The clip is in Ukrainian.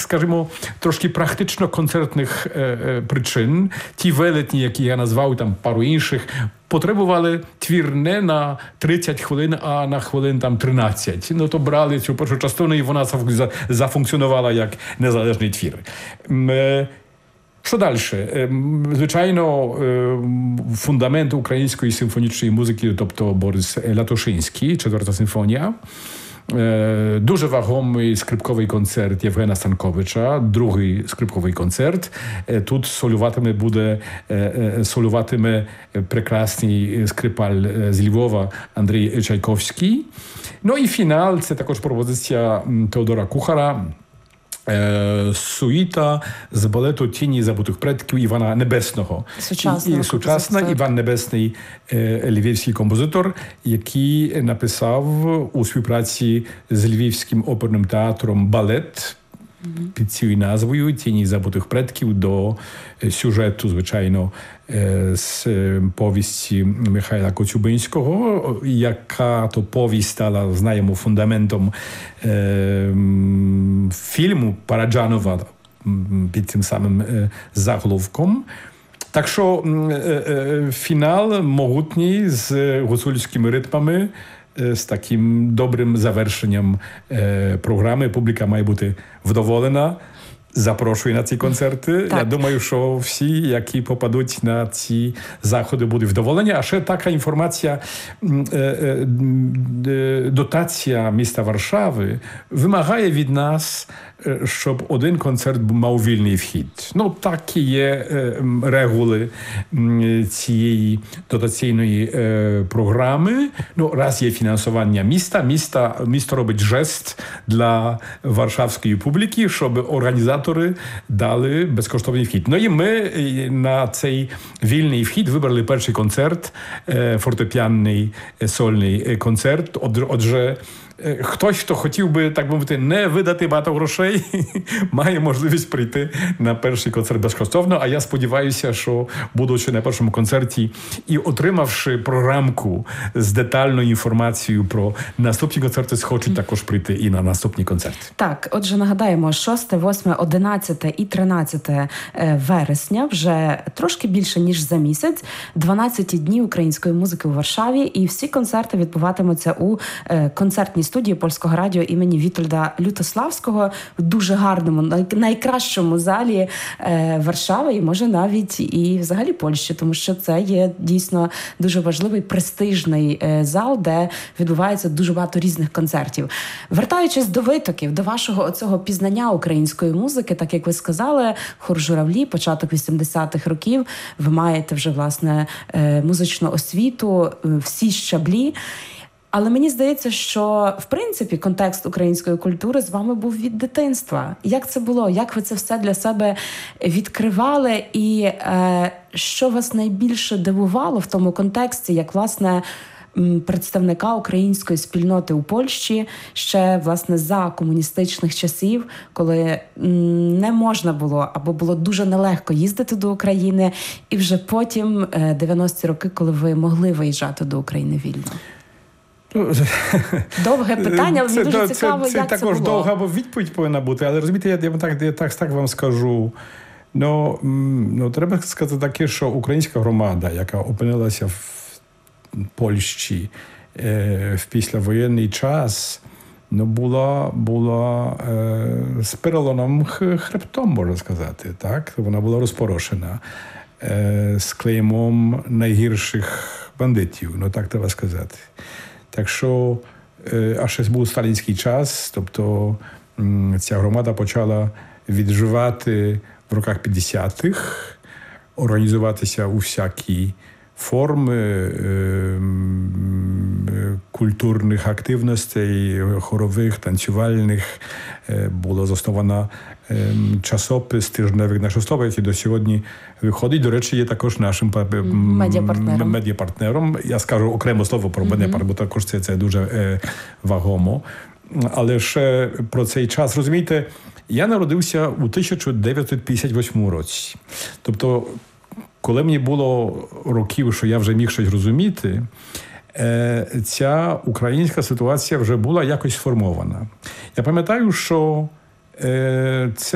скажімо, трошки практично-концертних причин. Ті велетні, які я назвав, там пару інших, потребували твір не на 30 хвилин, а на хвилин там 13. Ну, то брали цю першу частину, і вона зафункціонувала як незалежний твір. Що далі? Звичайно, фундамент української симфонічної музики, тобто Борис Лятошинський, четверта симфонія. Дуже вагомий скрипковий концерт Євгена Станковича, другий скрипковий концерт. Тут солюватиме прекрасний скрипаль з Львова Андрій Чайковський. Ну і фінал – це також пропозиція Теодора Кухара, суїта з балету «Тіні забутих предків» Івана Небесного. Сучасна Іван Небесний, львівський композитор, який написав у співпраці з Львівським оперним театром балет під цією назвою «Тіні забутих предків» до сюжету, звичайно, з повісті Михайла Коцюбинського, яка то повість стала, знаємо, фундаментом фільму Параджанова під цим самим заголовком. Так що фінал могутній з гуцульськими ритмами, з таким добрим завершенням програми. Публіка має бути вдоволена. Запрошую на ці концерти. Так. Я думаю, що всі, які попадуть на ці заходи, будуть вдоволені. А ще така інформація. Дотація міста Варшави вимагає від нас, щоб один концерт мав вільний вхід. Ну, такі є регули цієї дотаційної програми. Ну, раз є фінансування місто робить жест для варшавської публіки, щоб організатори дали безкоштовний вхід. Ну і ми на цей вільний вхід вибрали перший концерт, фортепіанний сольний концерт. Отже, хтось, хто хотів би, так мовити, не видати багато грошей, має можливість прийти на перший концерт безкоштовно. А я сподіваюся, що, будучи на першому концерті і отримавши програмку з детальною інформацією про наступні концерти, схочуть також прийти і на наступні концерти. Так, отже, нагадаємо, 6, 8, 11 і 13 вересня, вже трошки більше, ніж за місяць, 12 днів української музики у Варшаві, і всі концерти відбуватимуться у концертній студії Польського радіо імені Вітольда Лютославського в дуже гарному, найкращому залі Варшави і, може, навіть і взагалі Польщі, тому що це є дійсно дуже важливий, престижний зал, де відбувається дуже багато різних концертів. Вертаючись до витоків, до вашого оцього пізнання української музики, так як ви сказали, хор «Журавлі», початок 80-х років, ви маєте вже, власне, музичну освіту, всі щаблі. Але мені здається, що, в принципі, контекст української культури з вами був від дитинства. Як це було? Як ви це все для себе відкривали? І що вас найбільше дивувало в тому контексті, як, власне, представника української спільноти у Польщі ще, власне, за комуністичних часів, коли не можна було або було дуже нелегко їздити до України, і вже потім 90-ті роки, коли ви могли виїжджати до України вільно? Довге питання, але мені дуже цікаво, як це було. Це також довга відповідь повинна бути, але розумієте, я так вам скажу. Ну, треба сказати таке, що українська громада, яка опинилася в Польщі в післявоєнний час, була з переломним хребтом, можна сказати. Так? Вона була розпорошена з клеймом найгірших бандитів, так треба сказати. Так що, а ще був сталінський час, тобто ця громада почала відживати в роках 50-х, організуватися у всякі форми культурних активностей, хорових, танцювальних. Було засновано часопис «Тижневик на Шостова», який до сьогодні виходить. До речі, є також нашим медіапартнером. Я скажу окремо слово про медіапартнер, бо також це дуже вагомо. Але ще про цей час. Розумієте, я народився у 1958 році. Тобто, коли мені було років, що я вже міг щось розуміти, ця українська ситуація вже була якось сформована. Я пам'ятаю, що це